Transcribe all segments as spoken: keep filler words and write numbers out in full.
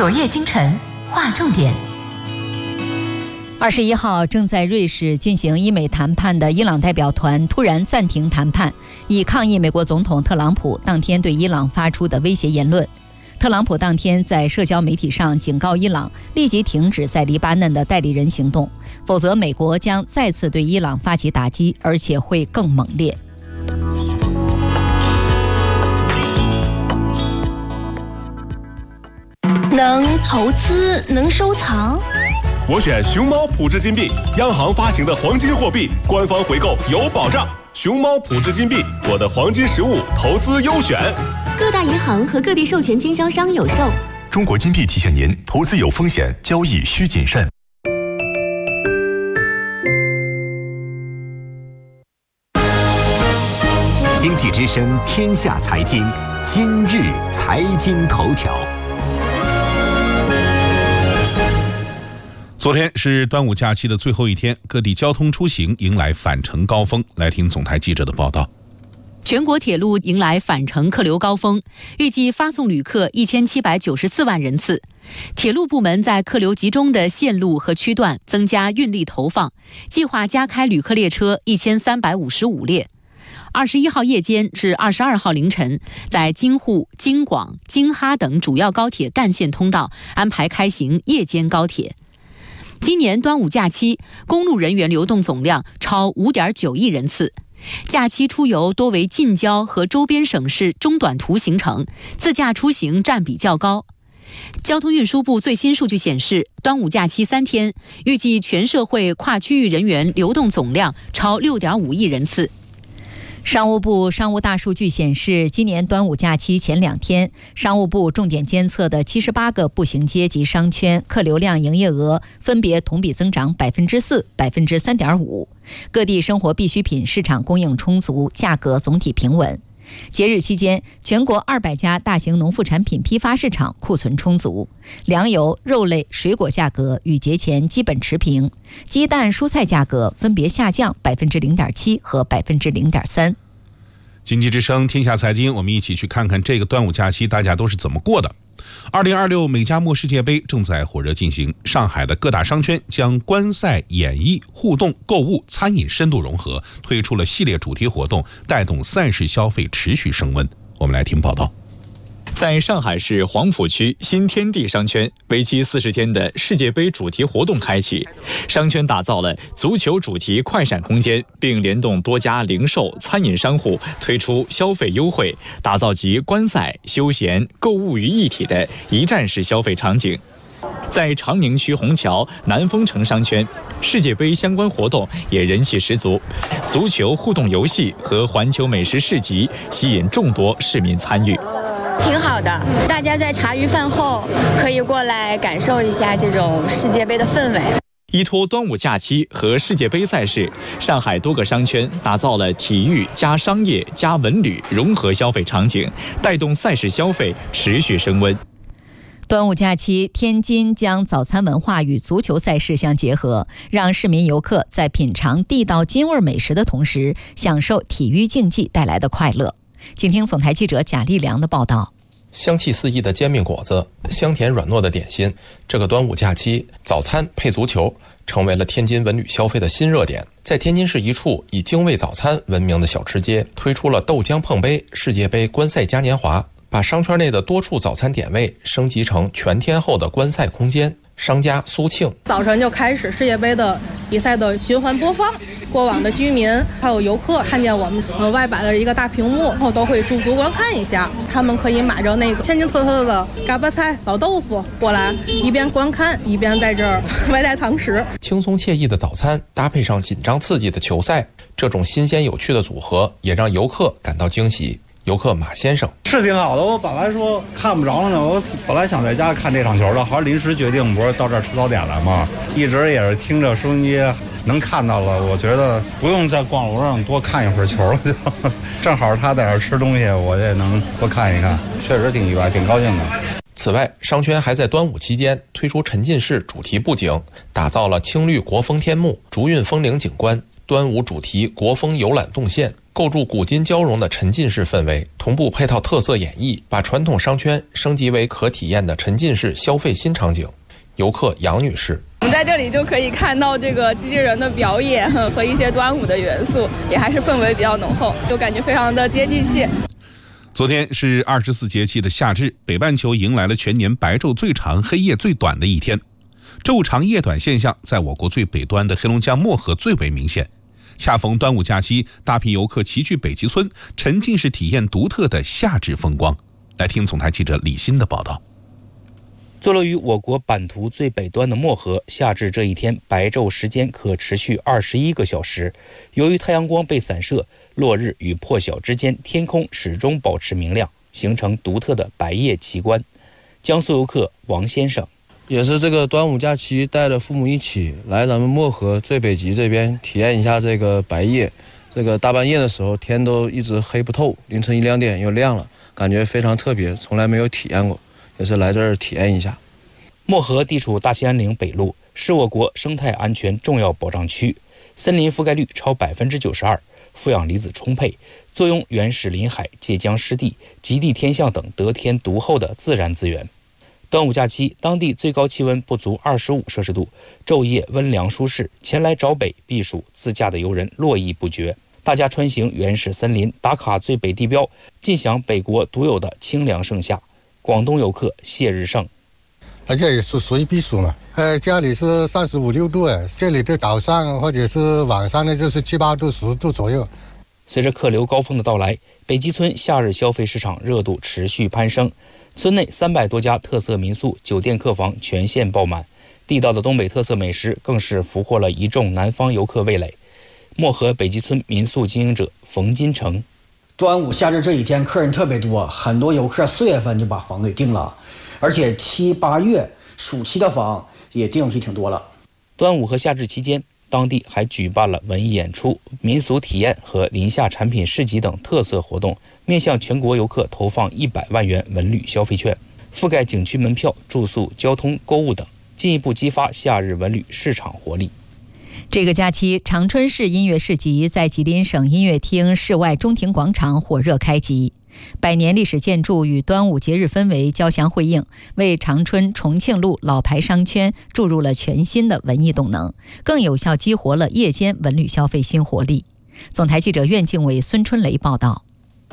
昨夜今晨划重点。 二十一号，正在瑞士进行伊美谈判的伊朗代表团突然暂停谈判，以抗议美国总统特朗普当天对伊朗发出的威胁言论。特朗普当天在社交媒体上警告伊朗立即停止在黎巴嫩的代理人行动，否则美国将再次对伊朗发起打击，而且会更猛烈。 能投资，能收藏。 我选熊猫普智金币，央行发行的黄金货币，官方回购有保障。熊猫普智金币，我的黄金实物投资优选。 各大银行和各地授权经销商有售。 中国金币提醒您，投资有风险，交易需谨慎。 经济之声天下财经，今日财经头条。 昨天是端午假期的最后一天，各地交通出行迎来返程高峰。来听总台记者的报道。 全国铁路迎来返程客流高峰，预计发送旅客一千七百九十四万人次。铁路部门在客流集中的线路和区段增加运力投放，计划加开旅客列车一千三百五十五列。二十一号夜间至二十二号凌晨，在京沪、京广、京哈等主要高铁干线通道安排开行夜间高铁。今年端午假期，公路人员流动总量超 五点九亿人次。假期出游多为近郊和周边省市中短途行程，自驾出行占比较高。交通运输部最新数据显示，端午假期三天，预计全社会跨区域人员流动总量超 六点五亿人次。 商务部商务大数据显示，今年端午假期前两天，商务部重点监测的七十八个步行街及商圈客流量营业额分别同比增长百分之四、百分之三点五。各地生活必需品市场供应充足，价格总体平稳。节日期间，全国二百家大型农副产品批发市场库存充足，粮油、肉类、水果价格与节前基本持平，鸡蛋、蔬菜价格分别下降百分之零点七和百分之零点三。 经济之声天下财经，我们一起去看看这个端午假期大家都是怎么过的。二零二六美加墨世界杯正在火热进行，上海的各大商圈将观赛、演艺、互动、购物、餐饮深度融合，推出了系列主题活动，带动赛事消费持续升温。我们来听报道。 在上海市黄浦区新天地商圈，为期四十天的世界杯主题活动开启。商圈打造了足球主题快闪空间，并联动多家零售、餐饮商户推出消费优惠，打造集观赛、休闲、购物于一体的一站式消费场景。在长宁区虹桥南丰城商圈，世界杯相关活动也人气十足，足球互动游戏和环球美食市集吸引众多市民参与。 挺好的，大家在茶余饭后可以过来感受一下这种世界杯的氛围。 依托端午假期和世界杯赛事，上海多个商圈打造了体育加商业加文旅融合消费场景，带动赛事消费持续升温。 端午假期，天津将早餐文化与足球赛事相结合，让市民游客在品尝地道津味美食的同时，享受体育竞技带来的快乐。请听总台记者贾立良的报道。 香气四溢的煎饼果子，香甜软糯的点心，这个端午假期，早餐配足球成为了天津文旅消费的新热点。在天津市一处以精卫早餐闻名的小吃街，推出了豆浆碰杯世界杯观赛嘉年华，把商圈内的多处早餐点位升级成全天候的观赛空间。商家苏庆， 早晨就开始世界杯的比赛的循环播放，过往的居民还有游客看见我们呃外摆的一个大屏幕后，都会驻足观看一下。他们可以买着那个天津特色的嘎巴菜、老豆腐过来，一边观看一边在这儿外带堂食。 轻松惬意的早餐搭配上紧张刺激的球赛，这种新鲜有趣的组合也让游客感到惊喜。游客马先生是挺好的，我本来说看不着了呢，我本来想在家看这场球的，好像临时决定，不是到这儿吃早点来吗？一直也是听着收音机能看到了，我觉得不用在逛楼上多看一会儿球了，就正好他在这儿吃东西，我也能多看一看，确实挺意外，挺高兴的。 此外，商圈还在端午期间推出沉浸式主题布景，打造了青绿国风天幕、竹韵风铃景观、 端午主题国风游览动线，构筑古今交融的沉浸式氛围，同步配套特色演绎，把传统商圈升级为可体验的沉浸式消费新场景。游客杨女士， 我们在这里就可以看到这个机器人的表演和一些端午的元素，也还是氛围比较浓厚，就感觉非常的接地气。 昨天是二十四节气的夏至，北半球迎来了全年白昼最长、黑夜最短的一天。昼长夜短现象在我国最北端的黑龙江漠河最为明显。恰逢端午假期，大批游客齐聚北极村，沉浸式体验独特的夏至风光。来听总台记者李欣的报道。 坐落于我国版图最北端的漠河，夏至这一天白昼时间可持续二十一个小时。由于太阳光被散射，落日与破晓之间天空始终保持明亮，形成独特的白夜奇观。江苏游客王先生也是这个端午假期带着父母一起来咱们漠河最北极这边体验一下这个白夜。这个大半夜的时候天都一直黑不透，凌晨一两点又亮了，感觉非常特别，从来没有体验过，也是来这儿体验一下。 漠河地处大兴安岭北麓，是我国生态安全重要保障区，森林覆盖率超百分之九十二，负氧离子充沛，作用原始林海、界江湿地、极地天象等得天独厚的自然资源。端午假期，当地最高气温不足二十五摄氏度，昼夜温凉舒适，前来找北避暑自驾的游人络绎不绝。大家穿行原始森林，打卡最北地标，尽享北国独有的清凉盛夏。广东游客谢日胜。 而且也是属于避暑嘛，呃，家里是三十五六度哎，这里的早上或者是晚上呢，就是七八度、十度左右。 随着客流高峰的到来，北极村夏日消费市场热度持续攀升，村内三百多家特色民宿、酒店客房全线爆满，地道的东北特色美食更是俘获了一众南方游客味蕾。漠河北极村民宿经营者冯金成， 端午夏至这一天客人特别多，很多游客四月份就把房给订了。而且七八月暑期的房也订去挺多了。 端午和夏至期间，当地还举办了文艺演出、民俗体验和林夏产品市集等特色活动，面向全国游客投放一百万元文旅消费券，覆盖景区门票、住宿、交通、购物等，进一步激发夏日文旅市场活力。 这个假期，长春市音乐市集在吉林省音乐厅室外中庭广场火热开集。百年历史建筑与端午节日氛围交相辉映，为长春重庆路老牌商圈注入了全新的文艺动能，更有效激活了夜间文旅消费新活力。总台记者苑敬伟、孙春雷报道。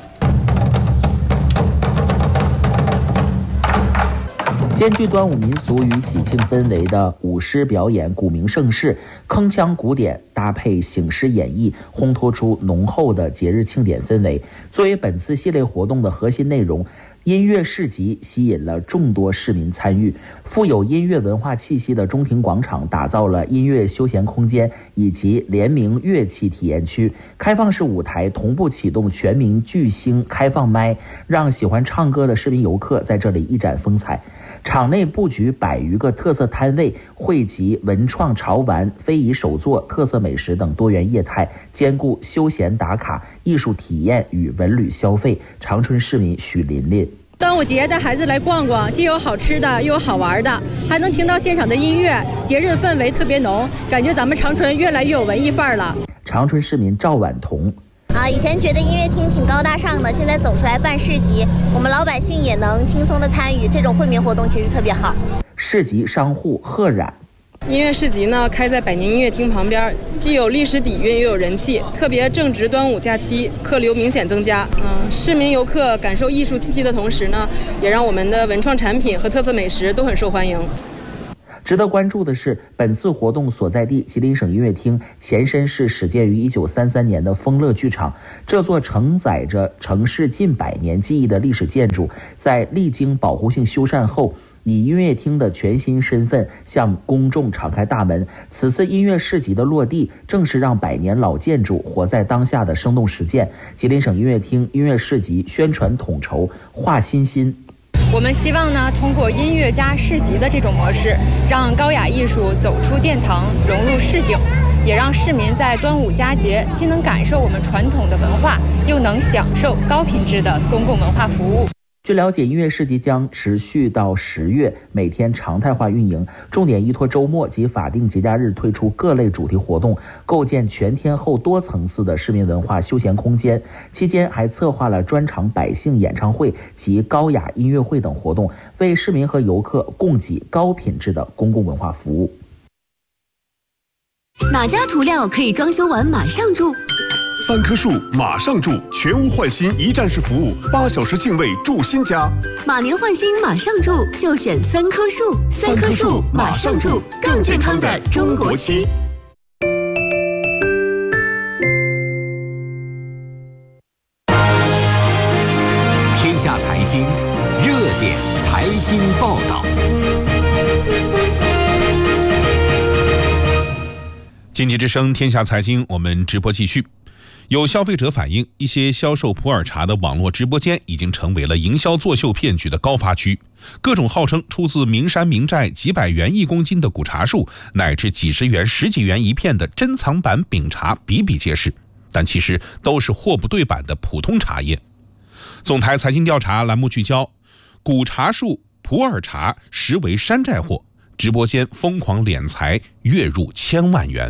兼具端午民俗与喜庆氛围的舞狮表演古名盛世，铿锵古典搭配醒狮演绎，烘托出浓厚的节日庆典氛围。作为本次系列活动的核心内容，音乐市集吸引了众多市民参与。富有音乐文化气息的中庭广场打造了音乐休闲空间以及联名乐器体验区，开放式舞台同步启动全民巨星开放麦，让喜欢唱歌的市民游客在这里一展风采。场内布局百余个特色摊位，汇集文创潮玩、非遗手作、特色美食等多元业态，兼顾休闲打卡、艺术体验与文旅消费。长春市民许琳琳。 端午节带孩子来逛逛，既有好吃的，又有好玩的，还能听到现场的音乐，节日氛围特别浓，感觉咱们长春越来越有文艺范儿了。 长春市民赵婉彤。 啊，以前觉得音乐厅挺高大上的，现在走出来办市集，我们老百姓也能轻松的参与，这种惠民活动其实特别好。 市集商户贺冉。 音乐市集呢开在百年音乐厅旁边，既有历史底蕴又有人气，特别正值端午假期，客流明显增加。嗯，市民游客感受艺术气息的同时呢，也让我们的文创产品和特色美食都很受欢迎。 值得关注的是，本次活动所在地吉林省音乐厅前身是始建于一九三三年的丰乐剧场。这座承载着城市近百年记忆的历史建筑，在历经保护性修缮后，以音乐厅的全新身份向公众敞开大门。此次音乐市集的落地，正是让百年老建筑活在当下的生动实践。吉林省音乐厅音乐市集宣传统筹华欣欣。 我们希望呢，通过音乐加市集的这种模式，让高雅艺术走出殿堂，融入市井，也让市民在端午佳节既能感受我们传统的文化，又能享受高品质的公共文化服务。 据了解，音乐市集将持续到十月，每天常态化运营，重点依托周末及法定节假日推出各类主题活动，构建全天候多层次的市民文化休闲空间。期间还策划了专场百姓演唱会及高雅音乐会等活动，为市民和游客供给高品质的公共文化服务。 哪家涂料可以装修完马上住？ 三棵树马上住，全屋换新一站式服务，八小时净位住新家。 马年换新马上住，就选三棵树。三棵树马上住，更健康的中国区。 天下财经热点财经报道。 经济之声天下财经，我们直播继续。有消费者反映，一些销售普洱茶的网络直播间已经成为了营销作秀骗局的高发区，各种号称出自名山名寨、几百元一公斤的古茶树，乃至几十元、十几元一片的珍藏版饼茶比比皆是，但其实都是货不对版的普通茶叶。总台财经调查栏目聚焦：古茶树普洱茶实为山寨货，直播间疯狂敛财，月入千万元。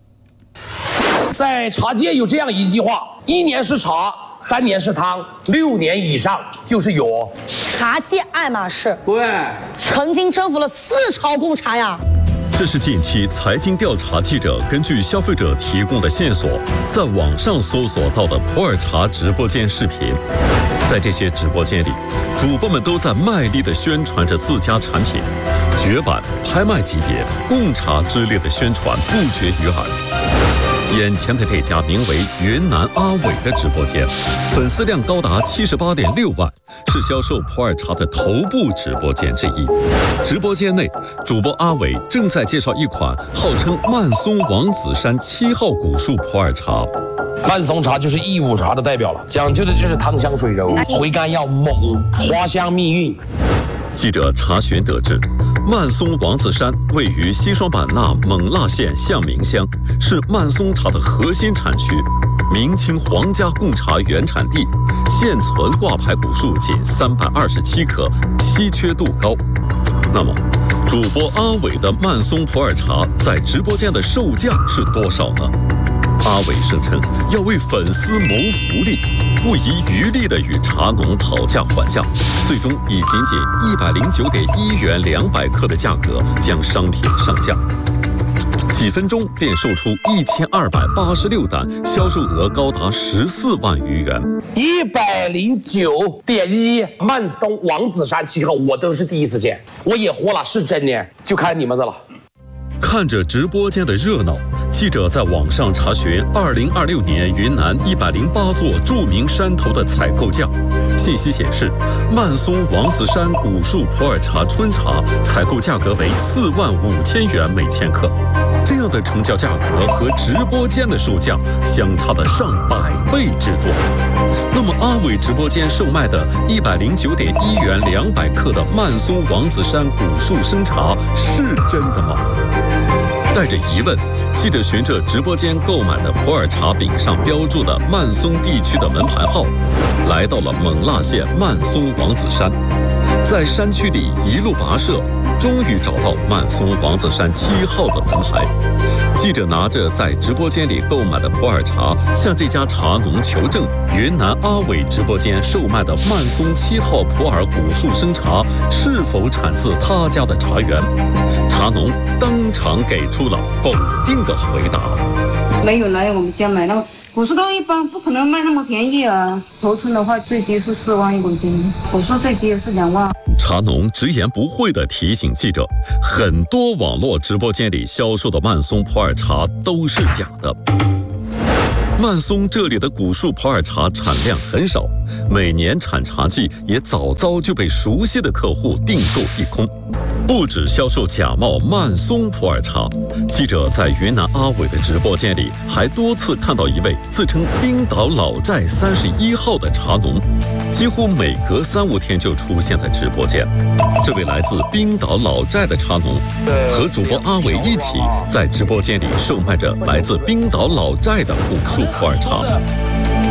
在茶界有这样一句话：一年是茶，三年是汤，六年以上就是有。 茶界爱马仕， 对， 曾经征服了四朝贡茶呀。 这是近期财经调查记者根据消费者提供的线索，在网上搜索到的普洱茶直播间视频。在这些直播间里，主播们都在卖力地宣传着自家产品，绝版、拍卖级别、贡茶之类的宣传不绝于耳。眼前的这家名为云南阿伟的直播间，粉丝量高达七十八点六万，是销售普洱茶的头部直播间之一。直播间内，主播阿伟正在介绍一款号称曼松王子山七号古树普洱茶。 曼松茶就是义乌茶的代表了，讲究的就是汤香水柔，回甘要猛，花香蜜韵。 记者查询得知，曼松王子山位于西双版纳勐腊县象明乡，是曼松茶的核心产区，明清皇家贡茶原产地，现存挂牌古树仅三百二十七棵，稀缺度高。那么，主播阿伟的曼松普洱茶在直播间的售价是多少呢？阿伟声称要为粉丝谋福利，不遗余力地与茶农讨价还价，最终以仅仅一百零九点一元两百克的价格将商品上架，几分钟便售出一千二百八十六单，销售额高达十四万余元。 一百零九点一曼松王子山七号，我都是第一次见，我也活了，是真的，就看你们的了。 看着直播间的热闹，记者在网上查询二零二六年云南一百零八座著名山头的采购价，信息显示，曼松王子山古树普洱茶春茶采购价格为四万五千元每千克，这样的成交价格和直播间的售价相差的上百倍之多。那么阿伟直播间售卖的一百零九点一元两百克的曼松王子山古树生茶是真的吗？带着疑问，记者循着直播间购买的普洱茶饼上标注的曼松地区的门牌号，来到了勐腊县曼松王子山。在山区里一路跋涉，终于找到曼松王子山七号的门牌。记者拿着在直播间里购买的普洱茶，向这家茶农求证云南阿伟直播间售卖的曼松七号普洱古树生茶是否产自他家的茶园。茶农当场给出了否定的回答。 没有来我们家买，那古树糕一般不可能卖那么便宜啊。头寸的话最低是四万一公斤，古树最低的是两万。 茶农直言不讳地提醒记者，很多网络直播间里销售的曼松普洱茶都是假的。曼松这里的古树普洱茶产量很少，每年产茶季也早早就被熟悉的客户订购一空。不止销售假冒曼松普洱茶，记者在云南阿伟的直播间里还多次看到一位自称冰岛老寨三十一号的茶农，几乎每隔三五天就出现在直播间。这位来自冰岛老寨的茶农和主播阿伟一起在直播间里售卖着来自冰岛老寨的古树普洱茶。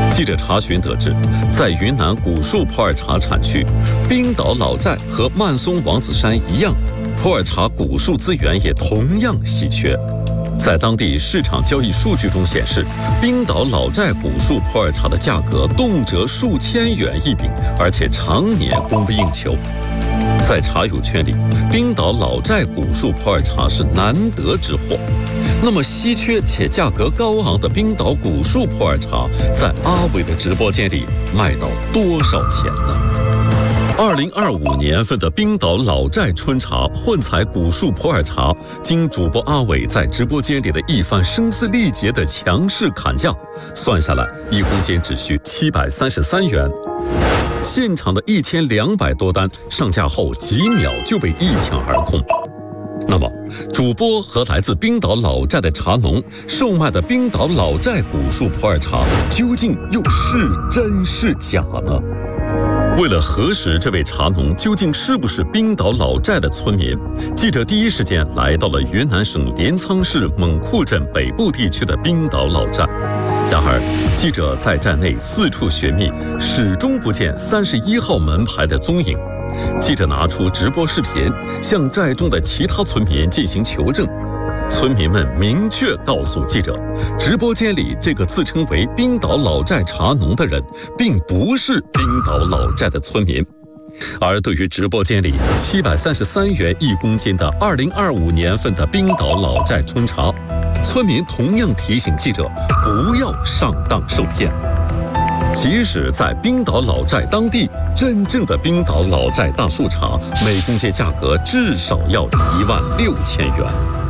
记者查询得知，在云南古树普洱茶产区，冰岛老寨和曼松王子山一样，普洱茶古树资源也同样稀缺。在当地市场交易数据中显示，冰岛老寨古树普洱茶的价格动辄数千元一饼，而且常年供不应求。在茶友圈里，冰岛老寨古树普洱茶是难得之货。那么稀缺且价格高昂的冰岛古树普洱茶，在阿伟的直播间里卖到多少钱呢？二零二五年份的冰岛老寨春茶混采古树普洱茶，经主播阿伟在直播间里的一番声嘶力竭的强势砍价，算下来一公斤只需七百三十三元。现场的一千两百多单上架后，几秒就被一抢而空。那么，主播和来自冰岛老寨的茶农售卖的冰岛老寨古树普洱茶，究竟又是真是假呢？为了核实这位茶农究竟是不是冰岛老寨的村民，记者第一时间来到了云南省镰仓市勐库镇北部地区的冰岛老寨。然而，记者在寨内四处寻觅，始终不见三十一号门牌的踪影。记者拿出直播视频，向寨中的其他村民进行求证。村民们明确告诉记者，直播间里这个自称为冰岛老寨茶农的人，并不是冰岛老寨的村民。而对于直播间里七百三十三元一公斤的二零二五年份的冰岛老寨春茶，村民同样提醒记者不要上当受骗。即使在冰岛老寨当地，真正的冰岛老寨大树茶每公斤价格至少要一万六千元。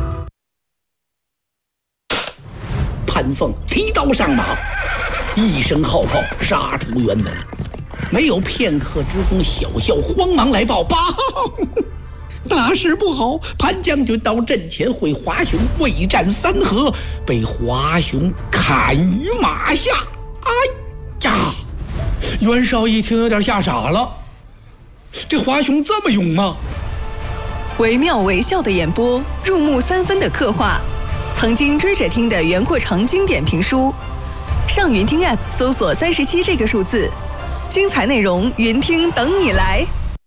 潘凤提刀上马，一声号炮杀出辕门，没有片刻之功，小校慌忙来报：报，大事不好！潘将军到阵前会华雄未战三合，被华雄砍于马下。哎呀！袁绍一听有点吓傻了，这华雄这么勇吗？ 惟妙惟肖的演播，入木三分的刻画，曾经追着听的袁阔成经典评书。上云听 App 搜索三十七这个数字，精彩内容云听等你来。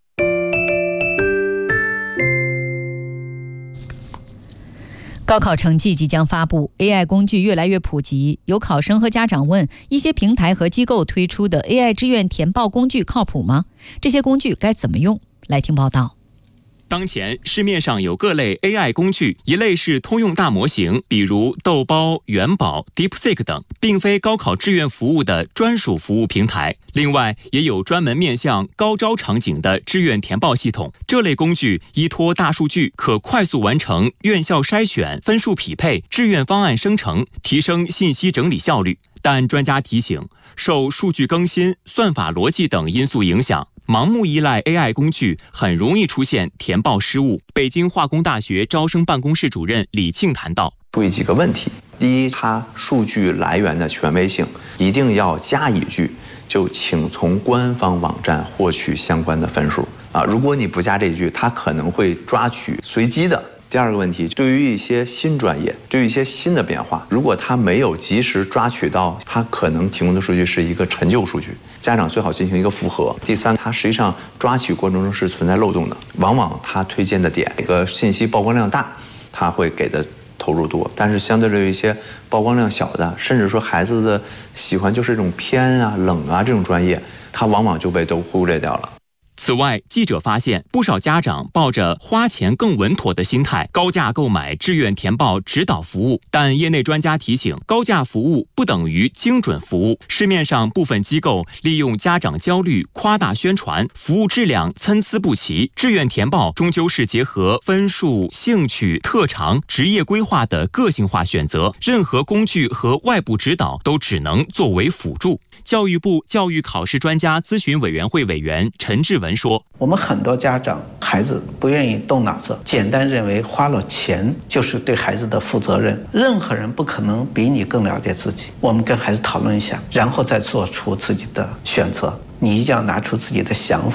高考成绩即将发布 ，A I 工具越来越普及。有考生和家长问：一些平台和机构推出的 A I 志愿填报工具靠谱吗？这些工具该怎么用？来听报道。 当前市面上有各类 A I 工具，一类是通用大模型，比如豆包、元宝、DeepSeek 等，并非高考志愿服务的专属服务平台。另外，也有专门面向高招场景的志愿填报系统。这类工具依托大数据，可快速完成院校筛选、分数匹配、志愿方案生成，提升信息整理效率。但专家提醒，受数据更新、算法逻辑等因素影响，盲目依赖 A I 工具很容易出现填报失误。北京化工大学招生办公室主任李庆谈到： 注意几个问题。第一，它数据来源的权威性一定要加一句，就请从官方网站获取相关的分数啊。如果你不加这一句，它可能会抓取随机的。第二个问题，对于一些新专业，对于一些新的变化，如果它没有及时抓取到，它可能提供的数据是一个陈旧数据，家长最好进行一个复核。第三，它实际上抓取过程中是存在漏洞的，往往它推荐的点，这个信息曝光量大，它会给的投入多，但是相对于一些曝光量小的，甚至说孩子的喜欢就是这种偏啊、冷啊这种专业，它往往就被都忽略掉了。 此外，记者发现不少家长抱着花钱更稳妥的心态，高价购买志愿填报指导服务。但业内专家提醒，高价服务不等于精准服务。市面上部分机构利用家长焦虑夸大宣传，服务质量参差不齐。志愿填报终究是结合分数、兴趣、特长、职业规划的个性化选择，任何工具和外部指导都只能作为辅助。教育部教育考试专家咨询委员会委员陈志文说： 我们很多家长孩子不愿意动脑子，简单认为花了钱就是对孩子的负责任，任何人不可能比你更了解自己。我们跟孩子讨论一下，然后再做出自己的选择，你一定要拿出自己的想法。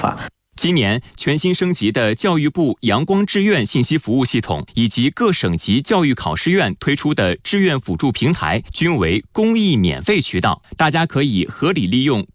今年全新升级的教育部阳光志愿信息服务系统，以及各省级教育考试院推出的志愿辅助平台，均为公益免费渠道，大家可以合理利用